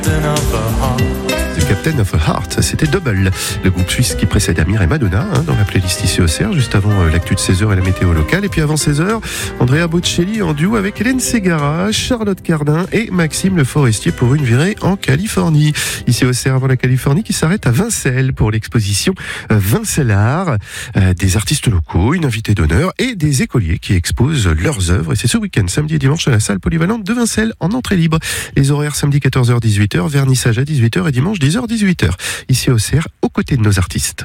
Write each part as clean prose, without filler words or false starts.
The Captain of a Heart, c'était Double, le groupe suisse qui précède Amir et Madonna dans la playlist ici au CER, juste avant l'actu de 16h et la météo locale. Et puis avant 16h, Andrea Bocelli en duo avec Hélène Ségara, Charlotte Cardin et Maxime Le Forestier pour une virée en Californie. Ici au CER avant la Californie qui s'arrête à Vincelles pour l'exposition Vincellart. Des artistes locaux, une invitée d'honneur et des écoliers qui exposent leurs œuvres. Et c'est ce week-end, samedi et dimanche à la salle polyvalente de Vincelles en entrée libre. Les horaires samedi 14h-18h, vernissage à 18h et dimanche 10h-18h. Ici au CER, aux côtés de nos artistes.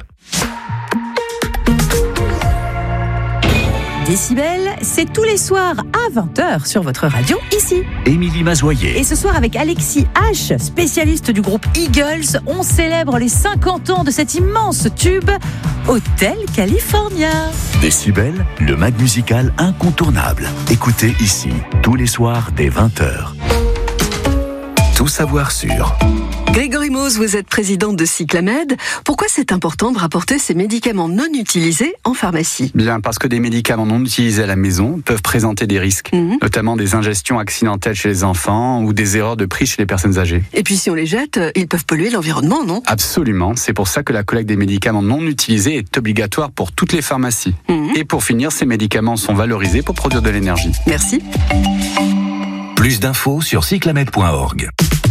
Décibel, c'est tous les soirs à 20h sur votre radio, ici. Émilie Mazoyer. Et ce soir avec Alexis H, spécialiste du groupe Eagles, on célèbre les 50 ans de cet immense tube, Hotel California. Décibel, le mag musical incontournable. Écoutez ici, tous les soirs dès 20h. Tout savoir sur... Grégory Mose, vous êtes présidente de Cyclamed. Pourquoi c'est important de rapporter ces médicaments non utilisés en pharmacie ? Bien, parce que des médicaments non utilisés à la maison peuvent présenter des risques, notamment des ingestions accidentelles chez les enfants ou des erreurs de prix chez les personnes âgées. Et puis si on les jette, ils peuvent polluer l'environnement, non ? Absolument, c'est pour ça que la collecte des médicaments non utilisés est obligatoire pour toutes les pharmacies. Et pour finir, ces médicaments sont valorisés pour produire de l'énergie. Merci. Plus d'infos sur cyclamed.org.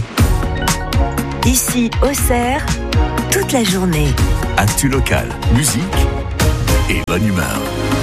Ici, au CER, toute la journée. Actu locale, musique et bonne humeur.